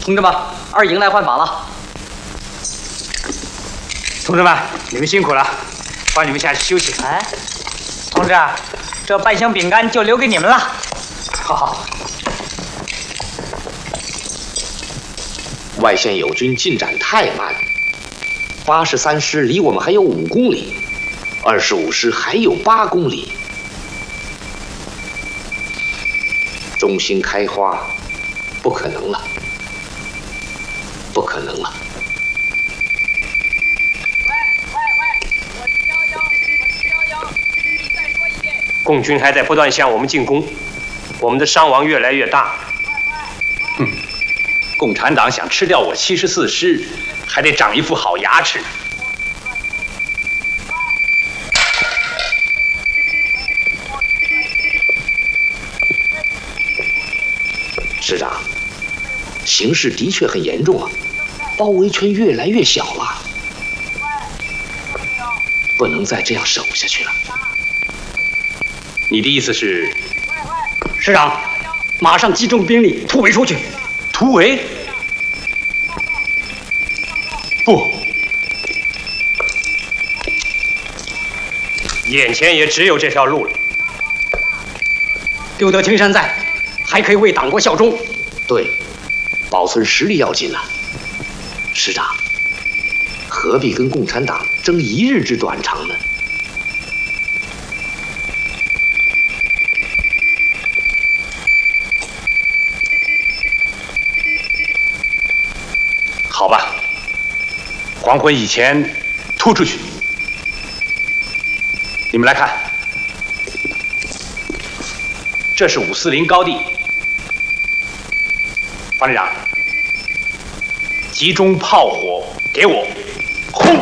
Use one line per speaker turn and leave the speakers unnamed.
同志们，二营来换马了。
同志们，你们辛苦了，帮你们下去休息。
哎，同志，这半箱饼干就留给你们了。
好。
外线友军进展太慢，83师离我们还有5公里，25师还有8公里。中兴开花，不可能了，不可能了。
我是11，你再说一遍。
共军还在不断向我们进攻，我们的伤亡越来越大。
共产党想吃掉我74师，还得长一副好牙齿。
师长，形势的确很严重啊，包围圈越来越小了，不能再这样守下去了。
你的意思是？
师长，马上集中兵力突围出去。
突围？不，
眼前也只有这条路了。
留得青山在，还可以为党国效忠。
对，保存实力要紧啊。师长，何必跟共产党争1日之短长呢？
好吧，黄昏以前突出去。你们来看，这是540高地。方连长，集中炮火给我。